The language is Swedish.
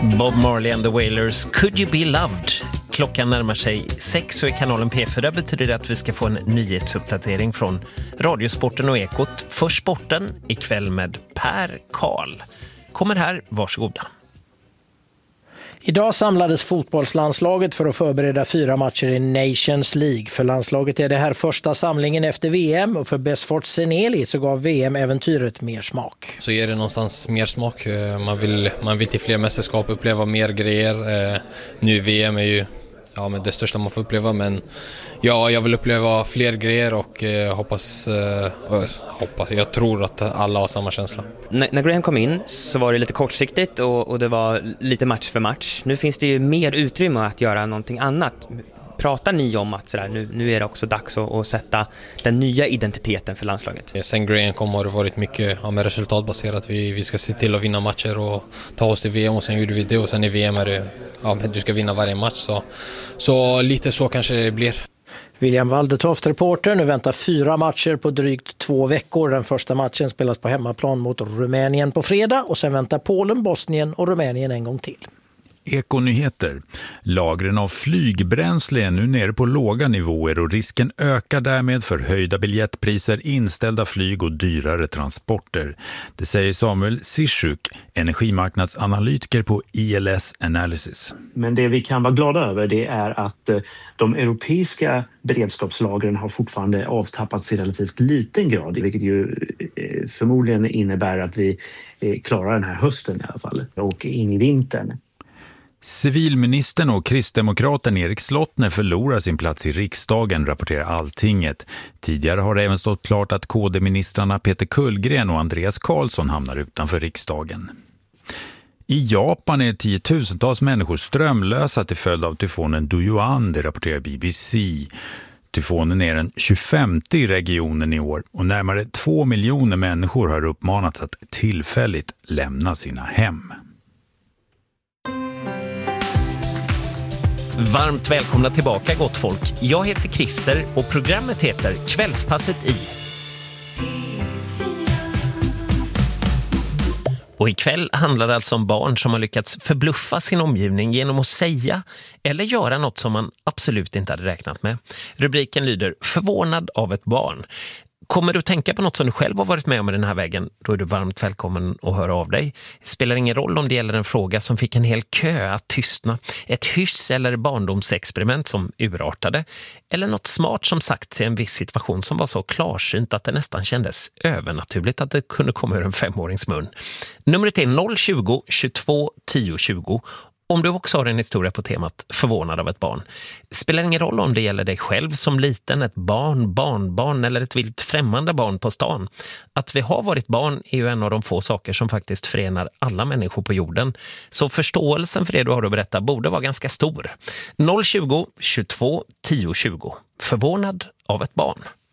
Bob Marley and the Wailers, Could You Be Loved? Klockan närmar sig 6 och i kanalen P4 betyder det att vi ska få en nyhetsuppdatering från Radiosporten och Ekot. För sporten ikväll med Per Karl. Kommer här, varsågoda. Idag samlades fotbollslandslaget för att förbereda 4 matcher i Nations League. För landslaget är det här första samlingen efter VM och för Besfort Seneli så gav VM-äventyret mer smak. Så ger det någonstans mer smak. Man vill till fler mästerskap, uppleva mer grejer. Nu VM är ju men det största man får uppleva, men jag vill uppleva fler grejer och hoppas, jag tror att alla har samma känsla. När Graham kom in så var det lite kortsiktigt och det var lite match för match. Nu finns det ju mer utrymme att göra någonting annat. Pratar ni om att nu är det också dags att sätta den nya identiteten för landslaget? Sen Graham kom har det varit mycket resultatbaserat. Vi ska se till att vinna matcher och ta oss till VM och sen gjorde vi det och sen i VM är det du ska vinna varje match. Så lite så kanske det blir. William Waldetoft, reporter. Nu väntar 4 matcher på drygt 2 veckor. Den första matchen spelas på hemmaplan mot Rumänien på fredag och sen väntar Polen, Bosnien och Rumänien en gång till. Ekonyheter. Lagren av flygbränsle är nu nere på låga nivåer och risken ökar därmed för höjda biljettpriser, inställda flyg och dyrare transporter. Det säger Samuel Sischuk, energimarknadsanalytiker på ILS Analysis. Men det vi kan vara glada över det är att de europeiska beredskapslagren har fortfarande avtappats i relativt liten grad, vilket ju förmodligen innebär att vi klarar den här hösten i alla fall och in i vintern. Civilministern och kristdemokraten Erik Slottner förlorar sin plats i riksdagen, rapporterar Alltinget. Tidigare har det även stått klart att KD-ministrarna Peter Kullgren och Andreas Karlsson hamnar utanför riksdagen. I Japan är 10-tusentals människor strömlösa till följd av tyfonen Doyoan, det rapporterar BBC. Tyfonen är den 25:e i regionen i år och närmare 2 miljoner människor har uppmanats att tillfälligt lämna sina hem. Varmt välkomna tillbaka, gott folk. Jag heter Christer och programmet heter Kvällspasset i. Och ikväll handlar det alltså om barn som har lyckats förbluffa sin omgivning genom att säga eller göra något som man absolut inte hade räknat med. Rubriken lyder Förvånad av ett barn. Kommer du tänka på något som du själv har varit med om i den här vägen, då är du varmt välkommen att höra av dig. Det spelar ingen roll om det gäller en fråga som fick en hel kö att tystna, ett hyss eller barndomsexperiment som urartade, eller något smart som sagts i en viss situation som var så klarsynt att det nästan kändes övernaturligt att det kunde komma ur en 5-årings mun. Numret är 020 22 10 20. Om du också har en historia på temat förvånad av ett barn. Spelar ingen roll om det gäller dig själv som liten, ett barn, barnbarn eller ett vilt främmande barn på stan. Att vi har varit barn är ju en av de få saker som faktiskt förenar alla människor på jorden. Så förståelsen för det du har att berätta borde vara ganska stor. 020 22 10 20. Förvånad av ett barn.